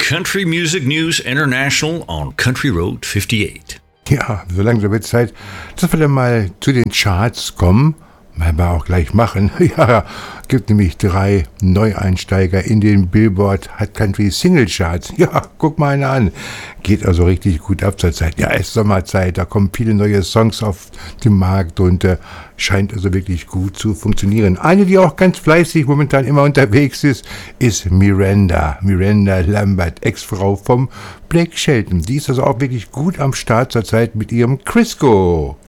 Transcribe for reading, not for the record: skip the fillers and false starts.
Country Music News International on Country Road 58. Ja, so langsam wird Zeit, dass wir dann mal zu den Charts kommen. Mal auch gleich machen. Ja, gibt nämlich 3 Neueinsteiger in den Billboard Hot Country Single Charts. Ja, guck mal einer an. Geht also richtig gut ab zur Zeit. Ja, es ist Sommerzeit, da kommen viele neue Songs auf den Markt und scheint also wirklich gut zu funktionieren. Eine, die auch ganz fleißig momentan immer unterwegs ist Miranda. Miranda Lambert, Ex-Frau vom Blake Shelton. Die ist also auch wirklich gut am Start zur Zeit mit ihrem Crisco.